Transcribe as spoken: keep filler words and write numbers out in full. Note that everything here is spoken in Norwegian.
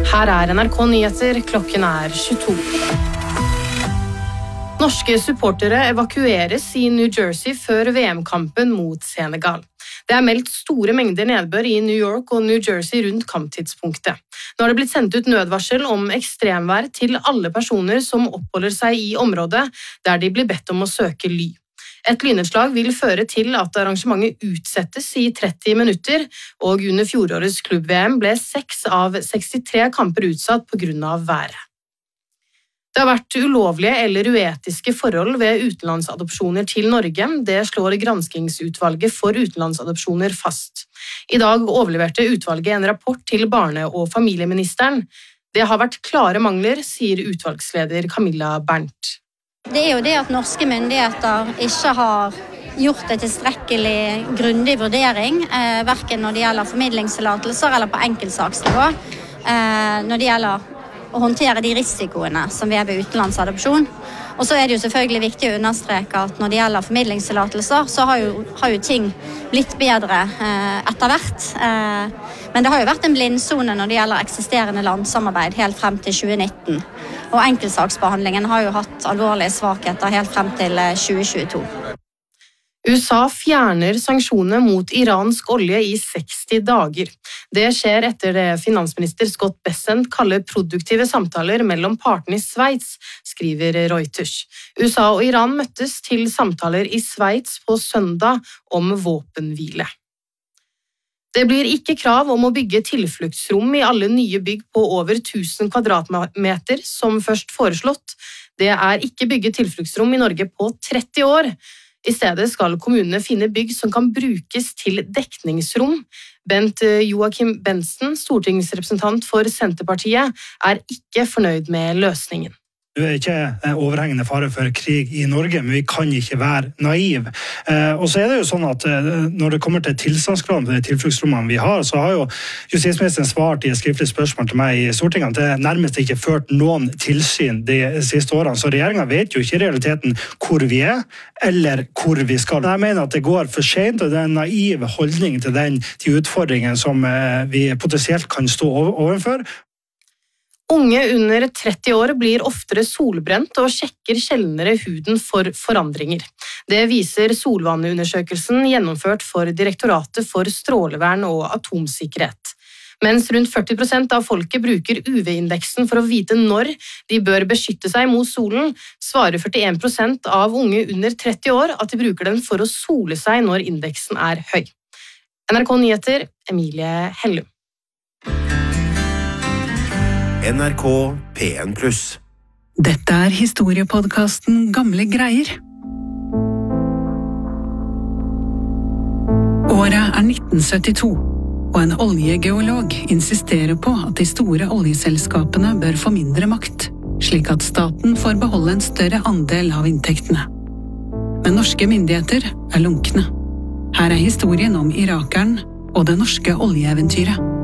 Her er N R K Nyheter, klokken er tjueto. Norske supportere evakueres i New Jersey før V M-kampen mot Senegal. Det er meldt store mengder nedbør i New York og New Jersey rundt kamptidspunktet. Nå har det blitt sendt ut nødvarsel om ekstremvær til alle personer som oppholder seg i området, der de blir bedt om å søke ly. Et lynnedslag vil føre til at arrangementet utsettes i tretti minutter, og under fjorårets klubb-V M ble seks av sekstitre kamper utsatt på grunn av været. Det har vært ulovlige eller uetiske forhold ved utenlandsadopsjoner til Norge. Det slår granskingsutvalget for utenlandsadopsjoner fast. I dag overleverte utvalget en rapport til barne- og familieministeren. Det har vært klare mangler, sier utvalgsleder Camilla Berndt. Det er jo det at norske myndigheter ikke har gjort en tilstrekkelig grundig vurdering, eh, hverken når det gjelder formidlingstillatelser eller på enkeltsaksnivå, eh, når det gjelder å håndtere de risikoene som vi er ved utenlandsadopsjon. Og så er det jo selvfølgelig viktig å understreke at når det gjelder formidlingstillatelser, så har jo, har jo ting blitt bedre eh, etter hvert. Eh, men det har jo vært en blindsone når det gjelder eksisterende landsamarbeid helt frem til tjue nitten. Og enkeltsaksbehandlingen har jo hatt alvorlige svakheter helt frem til tjue tjueto. U S A fjerner sanksjoner mot iransk olje i seksti dager. Det skjer etter det finansminister Scott Bessent kaller produktive samtaler mellom partene i Sveits, skriver Reuters. U S A og Iran møttes til samtaler i Sveits på søndag om våpenhvile. Det blir ikke krav om å bygge tilfluktsrom i alle nye bygg på over tusen kvadratmeter, som først foreslått. Det er ikke bygget tilfluktsrom i Norge på tretti år. I stedet skal kommunene finne bygg som kan brukes til dekningsrom. Bent Joachim Bensen, stortingsrepresentant for Senterpartiet, er ikke fornøyd med løsningen. Det er ikke overhengende fare for krig i Norge, men vi kan ikke være naiv. Og så er det jo sånn at når det kommer til tilstandskrav til de tilfluktsrommene vi har, så har jo justisministeren svart i et skriftlig spørsmål til meg i Stortinget at det nærmest ikke ført noen tilsyn de siste årene, så regjeringen vet jo ikke i realiteten hvor vi er, eller hvor vi skal. Jeg mener at det går for sent, og det er en naiv holdning til den, de utfordringene som vi potensielt kan stå overfor. Unge under tretti år blir oftere solbrent og sjekker sjeldnere huden for forandringer. Det viser solvaneundersøkelsen gjennomført for Direktoratet for strålevern og atomsikkerhet. Mens rundt førti prosent av folket bruker U V-indeksen for å vite når de bør beskytte seg mot solen, svarer førtien prosent av unge under tretti år at de bruker den for å sole seg når indeksen er høy. N R K Nyheter, Emilie Hellum. N R K P en pluss. Dette er historiepodcasten Gamle greier. Året er nitten syttito, og en oljegeolog insisterer på at de store oljeselskapene bør få mindre makt, slik at staten får beholde en større andel av inntektene. Men norske myndigheter er lunkne. Her er historien om irakeren og det norske oljeeventyret.